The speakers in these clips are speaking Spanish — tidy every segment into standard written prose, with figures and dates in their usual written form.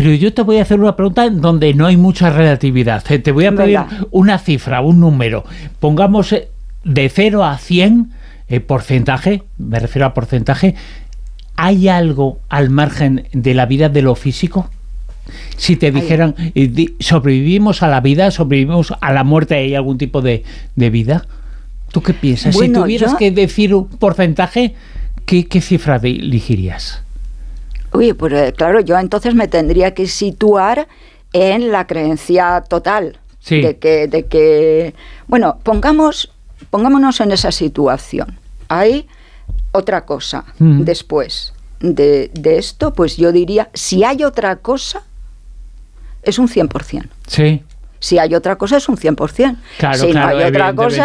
Pero yo te voy a hacer una pregunta en donde no hay mucha relatividad. Te voy a pedir una cifra, un número. Pongamos de 0 a 100 porcentaje, me refiero a porcentaje. ¿Hay algo al margen de la vida de lo físico? Si te dijeran, ¿sobrevivimos a la vida? ¿Sobrevivimos a la muerte? ¿Hay algún tipo de vida? ¿Tú qué piensas? Bueno, si tuvieras que decir un porcentaje, ¿qué cifra elegirías? Uy, pues claro, yo entonces me tendría que situar en la creencia total. Sí. De que bueno, pongámonos en esa situación. Hay otra cosa después de esto, pues yo diría, si hay otra cosa, es un 100%. Sí. Si hay otra cosa, es un 100%. Claro, si no hay otra cosa,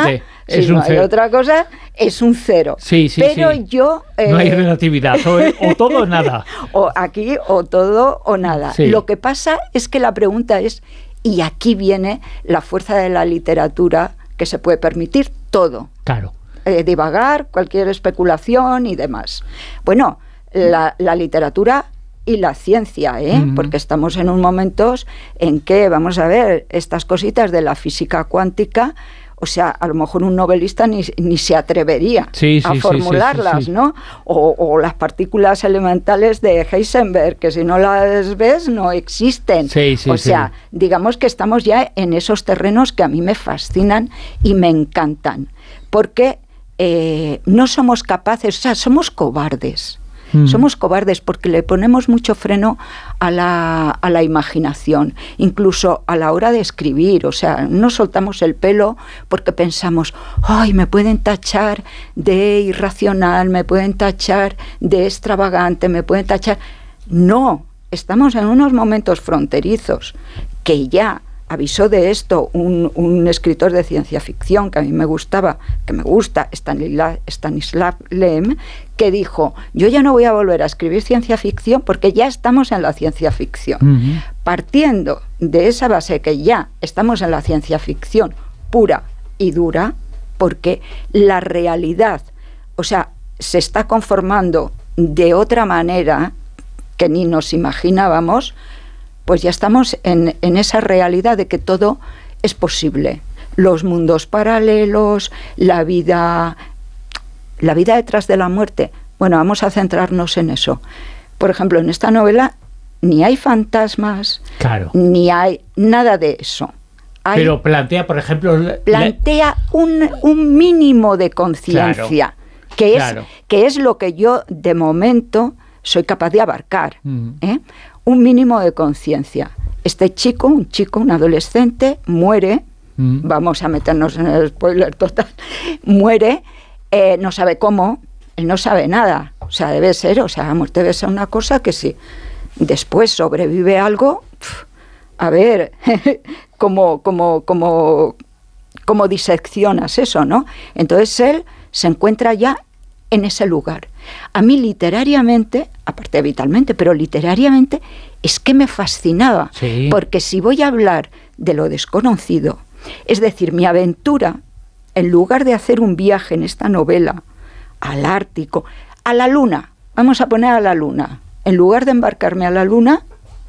es un 0. Sí, sí, pero sí. yo... no hay relatividad, o todo o nada. O aquí, o todo o nada. Sí. Lo que pasa es que la pregunta es, y aquí viene la fuerza de la literatura, que se puede permitir todo. Claro. Divagar, cualquier especulación y demás. Bueno, la literatura y la ciencia, porque estamos en un momento en que, vamos a ver, estas cositas de la física cuántica, o sea, a lo mejor un novelista ni se atrevería a formularlas, ¿no? O las partículas elementales de Heisenberg, que si no las ves no existen. O sea, digamos que estamos ya en esos terrenos que a mí me fascinan y me encantan, porque no somos capaces, o sea, somos cobardes. Somos cobardes porque le ponemos mucho freno a la imaginación, incluso a la hora de escribir. O sea, no soltamos el pelo porque pensamos, ¡ay, me pueden tachar de irracional, me pueden tachar de extravagante, me pueden tachar! No, estamos en unos momentos fronterizos que ya avisó de esto un escritor de ciencia ficción que a mí me gusta, Stanislav Lem, que dijo, yo ya no voy a volver a escribir ciencia ficción porque ya estamos en la ciencia ficción. Partiendo de esa base que ya estamos en la ciencia ficción pura y dura, porque la realidad, o sea, se está conformando de otra manera que ni nos imaginábamos, pues ya estamos en esa realidad de que todo es posible. Los mundos paralelos, la vida detrás de la muerte. Bueno, vamos a centrarnos en eso. Por ejemplo, en esta novela ni hay fantasmas, ni hay nada de eso. Pero plantea, por ejemplo... Plantea un mínimo de conciencia, que es lo que yo, de momento, soy capaz de abarcar. Un mínimo de conciencia. Este chico, un adolescente, muere, vamos a meternos en el spoiler total, muere, no sabe cómo, él no sabe nada, o sea, la muerte debe ser una cosa que si después sobrevive algo, a ver, cómo diseccionas eso, ¿no? Entonces él se encuentra ya en ese lugar. A mí literariamente, aparte vitalmente, pero literariamente es que me fascinaba, porque si voy a hablar de lo desconocido, es decir, mi aventura, en lugar de hacer un viaje en esta novela al Ártico, a la Luna, vamos a poner a la Luna, en lugar de embarcarme a la Luna,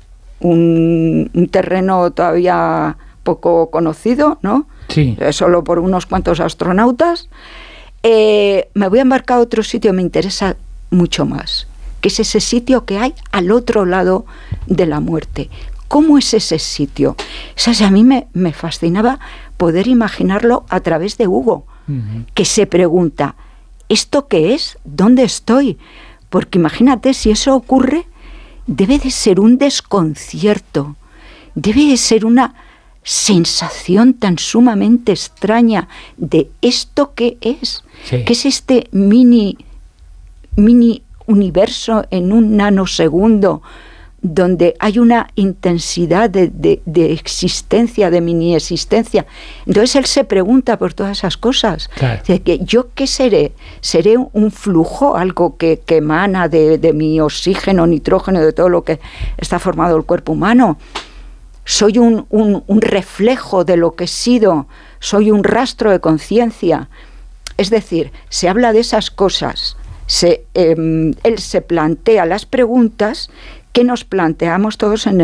un terreno todavía poco conocido, ¿no? Solo por unos cuantos astronautas, me voy a embarcar a otro sitio que me interesa mucho más, que es ese sitio que hay al otro lado de la muerte. ¿Cómo es ese sitio? O sea, a mí me fascinaba poder imaginarlo a través de Hugo, que se pregunta, ¿esto qué es? ¿Dónde estoy? Porque imagínate, si eso ocurre, debe de ser un desconcierto, debe de ser una sensación tan sumamente extraña de esto que es, que es este mini universo en un nanosegundo, donde hay una intensidad de existencia, de mini existencia. Entonces él se pregunta por todas esas cosas. De que ¿yo qué seré? ¿Seré un flujo, algo que emana de mi oxígeno, nitrógeno, de todo lo que está formado el cuerpo humano? ¿Soy un reflejo de lo que he sido? ¿Soy un rastro de conciencia? Es decir, se habla de esas cosas. Él se plantea las preguntas que nos planteamos todos en